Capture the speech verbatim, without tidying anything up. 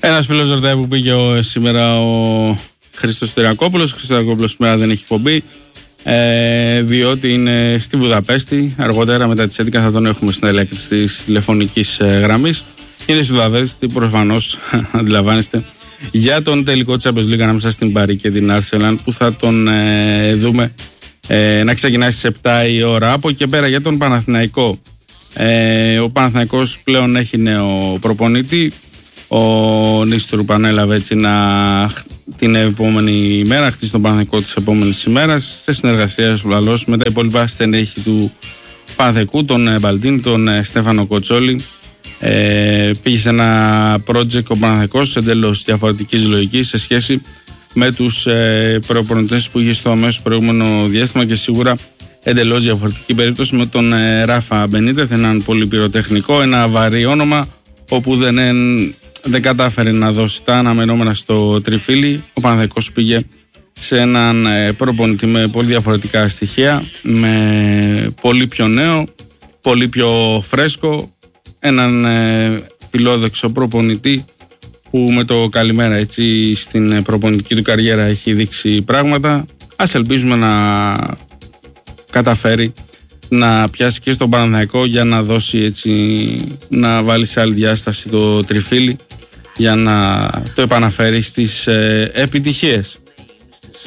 Ένας φίλος ρωτάει που πήγε ο, σήμερα ο Χρήστος Τυρακόπουλος. Ο Χρήστος Τυρακόπουλος σήμερα δεν έχει εκπομπή, ε, διότι είναι στη Βουδαπέστη. Αργότερα μετά τις έντεκα θα τον έχουμε στην ελέγχη της τηλεφωνικής ε, γραμμής. Είναι στη Βουδαπέστη, προφανώς αντιλαμβάνεστε, για τον τελικό Champions League ανάμεσα στην Παρί και την Arsenal, που θα τον ε, δούμε ε, να ξεκινάει στις επτά η ώρα. Από και πέρα για τον Παναθηναϊκό. Ε, ο Παναθηναϊκός πλέον έχει νέο προπονητή. Ο Νίστορ πανέλαβε έτσι να, την επόμενη ημέρα, χτίσει τον Παναθηναϊκό της επόμενης ημέρας, σε συνεργασία στους με τα υπόλοιπα στελέχη του Παναθηναϊκού, τον Μπαλτίν, τον Στέφανο Κοτσόλη. Ε, πήγε σε ένα project ο Παναθηναϊκός εντελώς διαφορετικής λογικής σε σχέση με τους ε, προπονητές που είχε στο αμέσως προηγούμενο διάστημα, και σίγουρα εντελώς διαφορετική περίπτωση με τον ε, Ράφα Μπενίτεθ, έναν πολύ πυροτεχνικό, ένα βαρύ όνομα, όπου δεν, ε, δεν κατάφερε να δώσει τα αναμενόμενα στο τριφύλι. Ο Παναθηναϊκός πήγε σε έναν ε, προπονητή με πολύ διαφορετικά στοιχεία, με πολύ πιο νέο, πολύ πιο φρέσκο, έναν ε, φιλόδοξο προπονητή που με το καλημέρα έτσι στην προπονητική του καριέρα έχει δείξει πράγματα. Ας ελπίζουμε να καταφέρει να πιάσει και στον Παναθηναϊκό για να δώσει έτσι, να βάλει σε άλλη διάσταση το τριφύλι, για να το επαναφέρει στις ε, επιτυχίες.